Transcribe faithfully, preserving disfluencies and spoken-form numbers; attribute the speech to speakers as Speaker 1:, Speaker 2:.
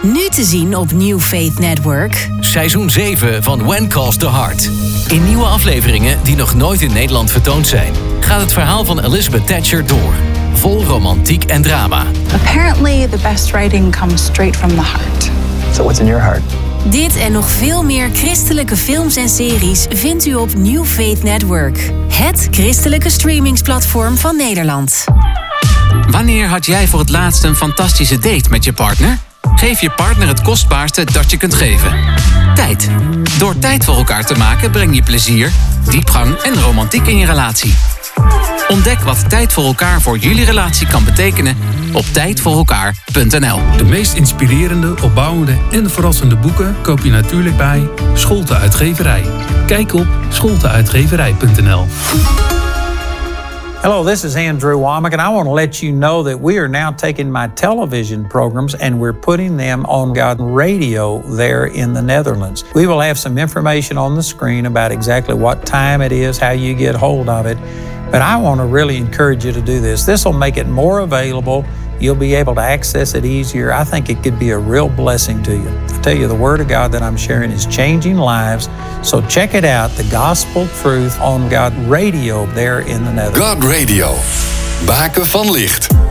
Speaker 1: Nu te zien op New Faith Network.
Speaker 2: Seizoen zeven van When Calls the Heart. In nieuwe afleveringen die nog nooit in Nederland vertoond zijn, gaat het verhaal van Elizabeth Thatcher door. Vol romantiek en drama.
Speaker 3: Apparently the best writing comes straight from the heart.
Speaker 4: So what's in your heart?
Speaker 1: Dit en nog veel meer christelijke films en series vindt u op New Faith Network. Het christelijke streamingsplatform van Nederland.
Speaker 5: Wanneer had jij voor het laatst een fantastische date met je partner? Geef je partner het kostbaarste dat je kunt geven. Tijd. Door tijd voor elkaar te maken breng je plezier, diepgang en romantiek in je relatie. Ontdek wat tijd voor elkaar voor jullie relatie kan betekenen op tijd voor elkaar punt n l.
Speaker 6: De meest inspirerende, opbouwende en verrassende boeken koop je natuurlijk bij Scholte Uitgeverij. Kijk op scholte uitgeverij punt n l.
Speaker 7: Hello, this is Andrew Womack, and I want to let you know that we are now taking my television programs and we're putting them on God Radio there in the Netherlands. We will have some information on the screen about exactly what time it is, how you get hold of it. But I want to really encourage you to do this. This will make it more available. You'll be able to access it easier. I think it could be a real blessing to you. I tell you, the Word of God that I'm sharing is changing lives. So check it out, the Gospel Truth on God Radio there in the Netherlands.
Speaker 8: God Radio. Baken van licht.